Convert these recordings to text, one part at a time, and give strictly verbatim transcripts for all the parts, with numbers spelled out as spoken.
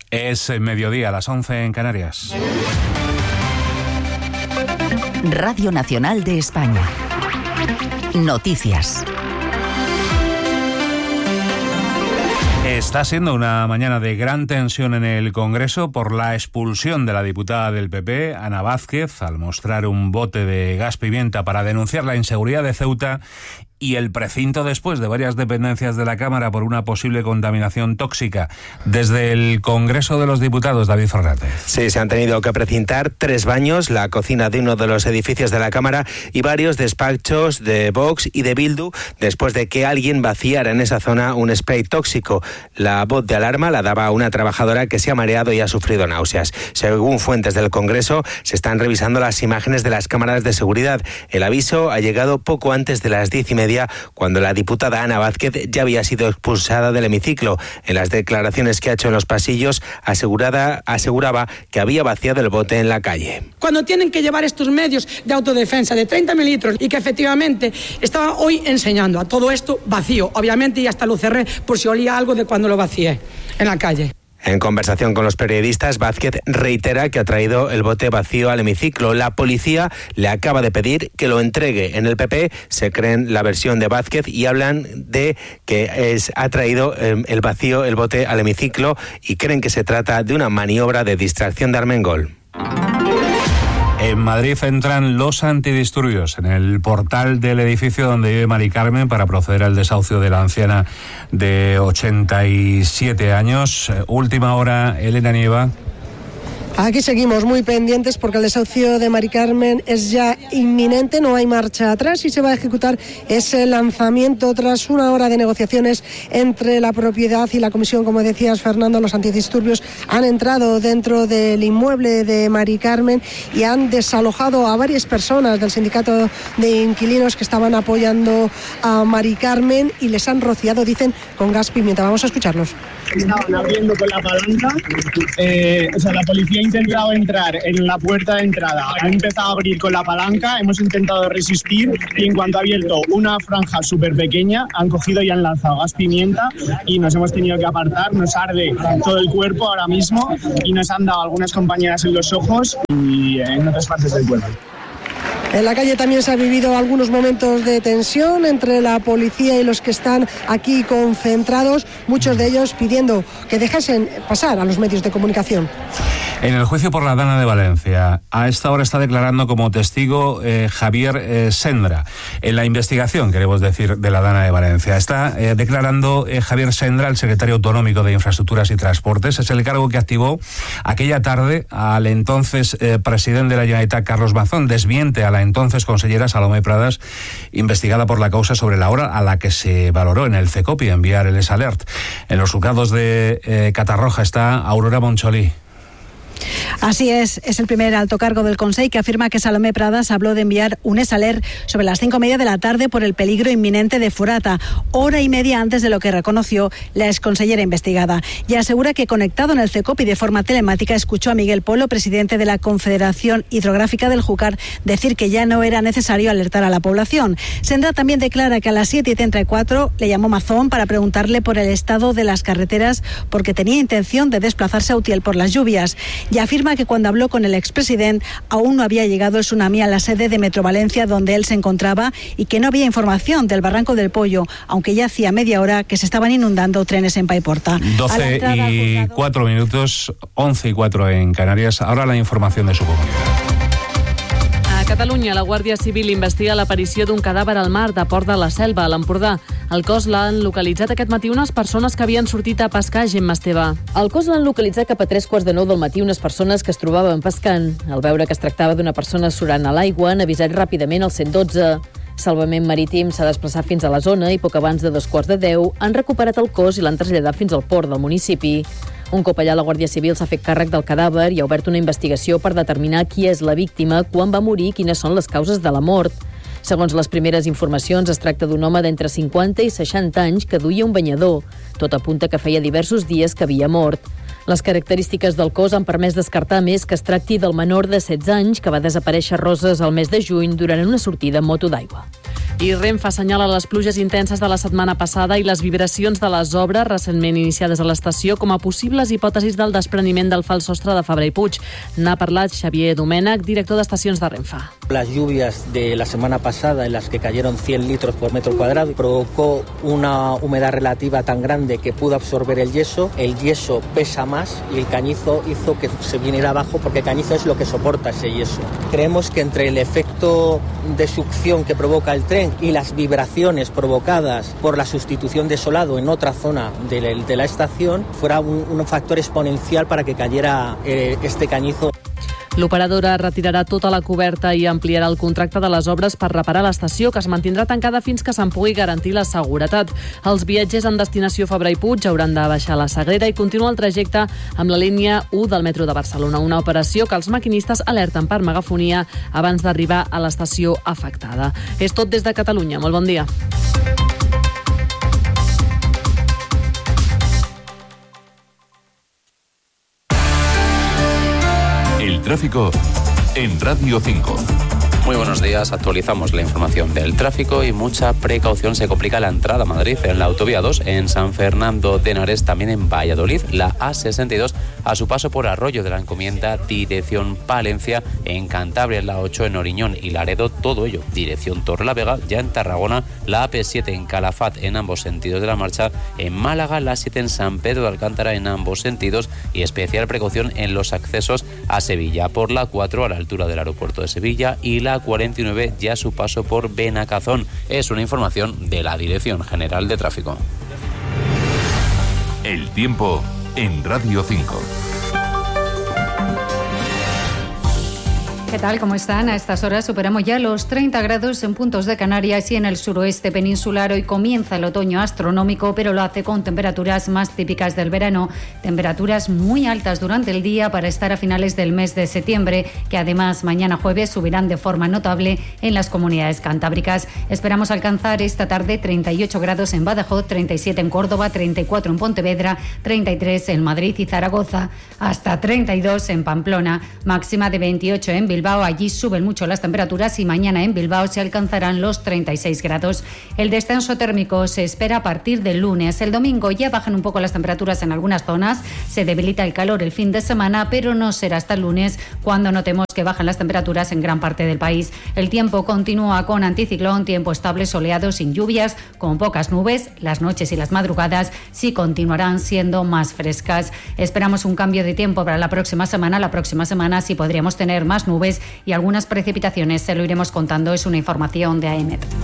Es mediodía, a las once en Canarias. Radio Nacional de España. Noticias. Está siendo una mañana de gran tensión en el Congreso por la expulsión de la diputada del P P, Ana Vázquez, al mostrar un bote de gas pimienta para denunciar la inseguridad de Ceuta y el precinto después de varias dependencias de la Cámara por una posible contaminación tóxica. Desde el Congreso de los Diputados, David Fernández. Sí, se han tenido que precintar tres baños, la cocina de uno de los edificios de la Cámara y varios despachos de Vox y de Bildu después de que alguien vaciara en esa zona un spray tóxico. La voz de alarma la daba una trabajadora que se ha mareado y ha sufrido náuseas. Según fuentes del Congreso, se están revisando las imágenes de las cámaras de seguridad. El aviso ha llegado poco antes de las diez y media, cuando la diputada Ana Vázquez ya había sido expulsada del hemiciclo. En las declaraciones que ha hecho en los pasillos, asegurada, aseguraba que había vaciado el bote en la calle. Cuando tienen que llevar estos medios de autodefensa de treinta mililitros y que efectivamente estaba hoy enseñando a todo esto vacío, obviamente, y hasta lo cerré por si olía algo de cuando lo vacié en la calle. En conversación con los periodistas, Vázquez reitera que ha traído el bote vacío al hemiciclo. La policía le acaba de pedir que lo entregue. En el P P se creen la versión de Vázquez y hablan de que es, ha traído eh, el vacío, el bote al hemiciclo, y creen que se trata de una maniobra de distracción de Armengol. En Madrid entran los antidisturbios en el portal del edificio donde vive Mari Carmen para proceder al desahucio de la anciana de ochenta y siete años. Última hora, Elena Nieva. Aquí seguimos muy pendientes porque el desahucio de Mari Carmen es ya inminente, no hay marcha atrás y se va a ejecutar ese lanzamiento tras una hora de negociaciones entre la propiedad y la comisión. Como decías, Fernando, los antidisturbios han entrado dentro del inmueble de Mari Carmen y han desalojado a varias personas del sindicato de inquilinos que estaban apoyando a Mari Carmen y les han rociado, dicen, con gas pimienta. Vamos a escucharlos. Estaban abriendo con la palanca, eh, o sea, la policía ha intentado entrar en la puerta de entrada, ha empezado a abrir con la palanca, hemos intentado resistir y en cuanto ha abierto una franja súper pequeña, han cogido y han lanzado gas pimienta y nos hemos tenido que apartar, nos arde todo el cuerpo ahora mismo y nos han dado algunas compañeras en los ojos y en otras partes del cuerpo. En la calle también se han vivido algunos momentos de tensión entre la policía y los que están aquí concentrados, muchos de ellos pidiendo que dejasen pasar a los medios de comunicación. En el juicio por la Dana de Valencia, a esta hora está declarando como testigo eh, Javier eh, Sendra. En la investigación, queremos decir, de la Dana de Valencia. Está eh, declarando eh, Javier Sendra, el secretario autonómico de Infraestructuras y Transportes. Es el cargo que activó aquella tarde al entonces eh, presidente de la Generalitat, Carlos Mazón. Desmiente a la entonces consellera Salomé Pradas, investigada por la causa sobre la hora a la que se valoró en el CECOPI enviar el S-Alert. En los juzgados de eh, Catarroja está Aurora Moncholí. Así es, es el primer alto cargo del Consell que afirma que Salomé Pradas habló de enviar un S-Alert sobre las cinco y media de la tarde por el peligro inminente de Furata, hora y media antes de lo que reconoció la exconsellera investigada. Y asegura que conectado en el CECOPI de forma telemática escuchó a Miguel Polo, presidente de la Confederación Hidrográfica del Júcar, decir que ya no era necesario alertar a la población. Sendra también declara que a las siete y treinta y cuatro le llamó Mazón para preguntarle por el estado de las carreteras porque tenía intención de desplazarse a Utiel por las lluvias. Y afirma que cuando habló con el expresidente aún no había llegado el tsunami a la sede de Metro Valencia donde él se encontraba y que no había información del Barranco del Pollo, aunque ya hacía media hora que se estaban inundando trenes en Paiporta. doce y cuatro minutos, once y cuatro en Canarias. Ahora la información de su comunidad. A Catalunya, la Guàrdia Civil investiga l'aparició d'un cadàver al mar de Port de la Selva, a l'Empordà. El cos l'han localitzat aquest matí unes persones que havien sortit a pescar a Gemma Esteve. El cos l'han localitzat cap a tres quarts de nou del matí unes persones que es trobaven pescant. Al veure que es tractava d'una persona surant a l'aigua, han avisat ràpidament el cent dotze. Salvament Marítim s'ha desplaçat fins a la zona i poc abans de dos quarts de deu han recuperat el cos i l'han traslladat fins al port del municipi. Un cop allà, la Guàrdia Civil s'ha fet càrrec del cadàver i ha obert una investigació per determinar qui és la víctima, quan va morir i quines són les causes de la mort. Segons les primeres informacions, es tracta d'un home d'entre cinquanta i seixanta anys que duia un banyador. Tot apunta que feia diversos dies que havia mort. Les característiques del cos han permès descartar més que es tracti del menor de setze anys que va desaparèixer a Roses el mes de juny durant una sortida en moto d'aigua. I Renfe assenyala les pluges intenses de la setmana passada i les vibracions de les obres recentment iniciades a l'estació com a possibles hipòtesis del despreniment del fals sostre de Fabra i Puig. N'ha parlat Xavier Domènech, director d'Estacions de Renfe. Las lluvias de la semana pasada, en las que cayeron cien litros por metro cuadrado, provocó una humedad relativa tan grande que pudo absorber el yeso. El yeso pesa más y el cañizo hizo que se viniera abajo, porque el cañizo es lo que soporta ese yeso. Creemos que entre el efecto de succión que provoca el tren y las vibraciones provocadas por la sustitución de solado en otra zona de la, de la estación fuera un, un factor exponencial para que cayera eh, este cañizo. L'operadora retirarà tota la coberta i ampliarà el contracte de les obres per reparar l'estació, que es mantindrà tancada fins que se'n pugui garantir la seguretat. Els viatgers en destinació Fabra i Puig hauran de baixar la Sagrera i continuar el trajecte amb la línia u del metro de Barcelona, una operació que els maquinistes alerten per megafonia abans d'arribar a l'estació afectada. És tot des de Catalunya. Molt bon dia. El tráfico en Radio cinco. Muy buenos días, actualizamos la información del tráfico y mucha precaución. Se complica la entrada a Madrid en la autovía dos, en San Fernando de Henares, también en Valladolid, la A sesenta y dos a su paso por Arroyo de la Encomienda, dirección Palencia, en Cantabria, la ocho en Oriñón y Laredo, todo ello dirección Torrelavega, ya en Tarragona, la A P siete en Calafat en ambos sentidos de la marcha, en Málaga, la siete en San Pedro de Alcántara en ambos sentidos y especial precaución en los accesos a Sevilla, por la cuatro a la altura del aeropuerto de Sevilla y la cuarenta y nueve ya a su paso por Benacazón. Es una información de la Dirección General de Tráfico. El tiempo en Radio cinco. ¿Qué tal? ¿Cómo están? A estas horas superamos ya los treinta grados en puntos de Canarias y en el suroeste peninsular. Hoy comienza el otoño astronómico, pero lo hace con temperaturas más típicas del verano. Temperaturas muy altas durante el día para estar a finales del mes de septiembre, que además mañana jueves subirán de forma notable en las comunidades cantábricas. Esperamos alcanzar esta tarde treinta y ocho grados en Badajoz, treinta y siete en Córdoba, treinta y cuatro en Pontevedra, treinta y tres en Madrid y Zaragoza, hasta treinta y dos en Pamplona, máxima de veintiocho en Bilbao. Allí suben mucho las temperaturas y mañana en Bilbao se alcanzarán los treinta y seis grados. El descenso térmico se espera a partir del lunes. El domingo ya bajan un poco las temperaturas en algunas zonas, se debilita el calor el fin de semana, pero no será hasta el lunes cuando notemos que bajan las temperaturas en gran parte del país. El tiempo continúa con anticiclón, tiempo estable, soleado, sin lluvias, con pocas nubes. Las noches y las madrugadas sí continuarán siendo más frescas. Esperamos un cambio de tiempo para la próxima semana. La próxima semana sí podríamos tener más nubes y algunas precipitaciones. Se lo iremos contando. Es una información de A E M E T.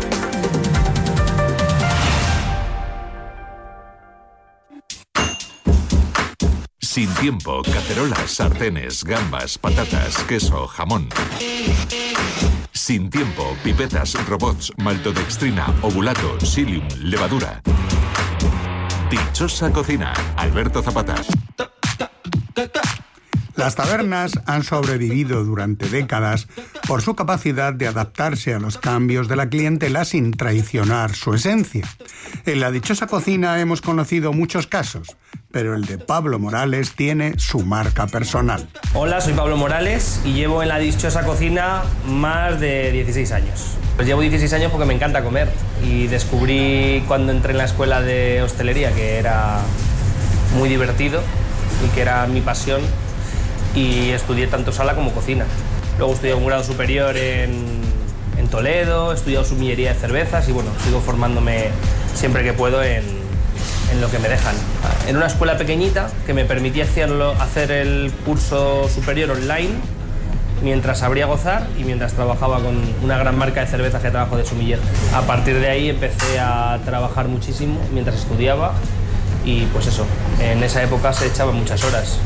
Sin tiempo, cacerolas, sartenes, gambas, patatas, queso, jamón. Sin tiempo, pipetas, robots, maltodextrina, ovulato, psyllium, levadura. Dichosa cocina, Alberto Zapata. Las tabernas han sobrevivido durante décadas por su capacidad de adaptarse a los cambios de la clientela sin traicionar su esencia. En la Dichosa Cocina hemos conocido muchos casos, pero el de Pablo Morales tiene su marca personal. Hola, soy Pablo Morales y llevo en la Dichosa Cocina más de dieciséis años. Pues llevo dieciséis años porque me encanta comer y descubrí cuando entré en la escuela de hostelería que era muy divertido y que era mi pasión. Y estudié tanto sala como cocina. Luego estudié un grado superior en, en Toledo, he estudiado sumillería de cervezas y bueno, sigo formándome siempre que puedo en, en lo que me dejan. En una escuela pequeñita que me permitía hacerlo, hacer el curso superior online mientras sabría gozar y mientras trabajaba con una gran marca de cervezas que trabajo de sumiller. A partir de ahí empecé a trabajar muchísimo mientras estudiaba y pues eso, en esa época se echaban muchas horas.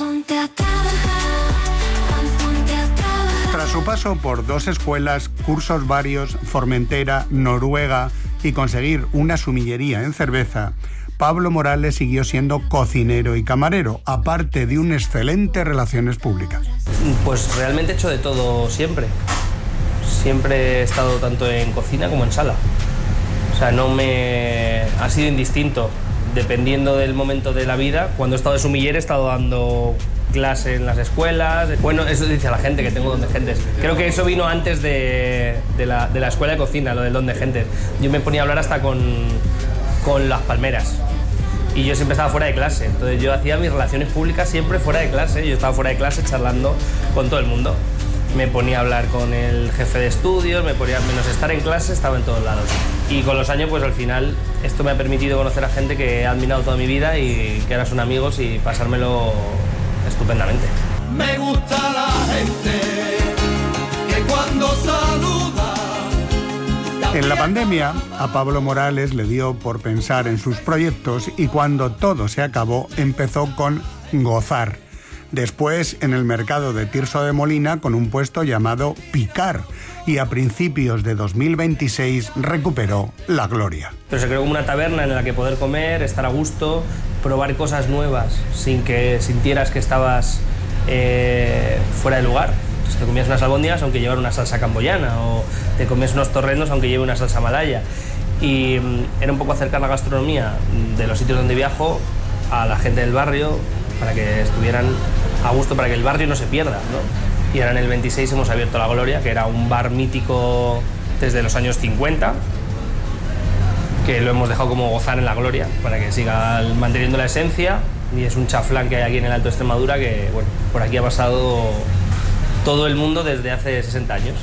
Tras su paso por dos escuelas, cursos varios, Formentera, Noruega y conseguir una sumillería en cerveza, Pablo Morales siguió siendo cocinero y camarero, aparte de un excelente relaciones públicas. Pues realmente he hecho de todo siempre. Siempre he estado tanto en cocina como en sala. O sea, no me... ha sido indistinto. Dependiendo del momento de la vida, cuando he estado de sumiller he estado dando clase en las escuelas. Bueno, eso dice la gente, que tengo don de gentes. Creo que eso vino antes de, de, la, de la escuela de cocina, lo del don de gentes. Yo me ponía a hablar hasta con, con las palmeras. Y yo siempre estaba fuera de clase. Entonces yo hacía mis relaciones públicas siempre fuera de clase. Yo estaba fuera de clase charlando con todo el mundo. Me ponía a hablar con el jefe de estudios, me ponía, menos estar en clase, estaba en todos lados. Y con los años, pues al final, esto me ha permitido conocer a gente que he admirado toda mi vida y que ahora son amigos y pasármelo estupendamente. Me gusta la gente que cuando saluda... En la pandemia, a Pablo Morales le dio por pensar en sus proyectos y cuando todo se acabó, empezó con Gozar. Después, en el mercado de Tirso de Molina, con un puesto llamado Picar. Y a principios de dos mil veintiséis recuperó La Gloria. Pero se creó como una taberna en la que poder comer, estar a gusto, probar cosas nuevas sin que sintieras que estabas eh, fuera de lugar. Entonces te comías unas albóndigas aunque llevara una salsa camboyana, o te comías unos torrenos aunque lleve una salsa malaya. Y era un poco acercar la gastronomía de los sitios donde viajo a la gente del barrio, para que estuvieran a gusto, para que el barrio no se pierda, ¿no? Y ahora en el veintiséis hemos abierto La Gloria, que era un bar mítico desde los años cincuenta, que lo hemos dejado como Gozar en La Gloria, para que siga manteniendo la esencia. Y es un chaflán que hay aquí en el Alto de Extremadura, que bueno, por aquí ha pasado todo el mundo desde hace sesenta años.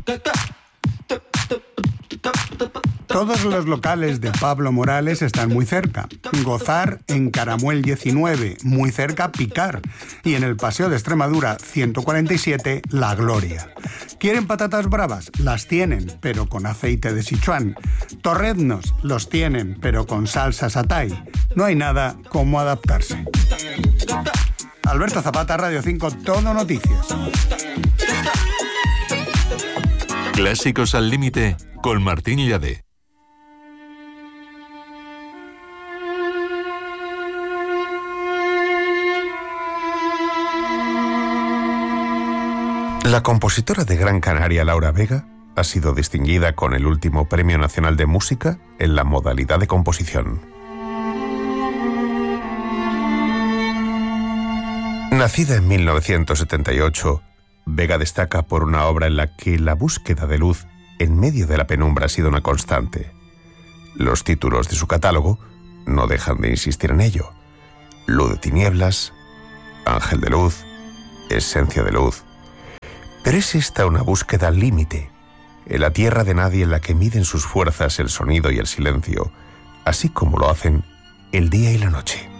Todos los locales de Pablo Morales están muy cerca. Gozar en Caramuel diecinueve, muy cerca Picar. Y en el Paseo de Extremadura ciento cuarenta y siete, La Gloria. ¿Quieren patatas bravas? Las tienen, pero con aceite de Sichuan. Torreznos los tienen, pero con salsa satay. No hay nada como adaptarse. Alberto Zapata, Radio cinco, Todo Noticias. Clásicos al límite con Martín Llade. La compositora de Gran Canaria, Laura Vega, ha sido distinguida con el último Premio Nacional de Música en la modalidad de composición. Nacida en mil novecientos setenta y ocho, Vega destaca por una obra en la que la búsqueda de luz en medio de la penumbra ha sido una constante. Los títulos de su catálogo no dejan de insistir en ello. Luz de tinieblas, Ángel de luz, Esencia de luz. Pero es esta una búsqueda al límite, en la tierra de nadie en la que miden sus fuerzas el sonido y el silencio, así como lo hacen el día y la noche.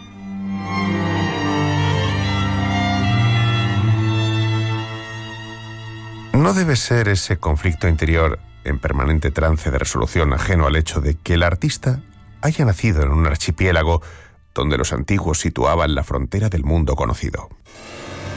No debe ser ese conflicto interior en permanente trance de resolución ajeno al hecho de que el artista haya nacido en un archipiélago donde los antiguos situaban la frontera del mundo conocido.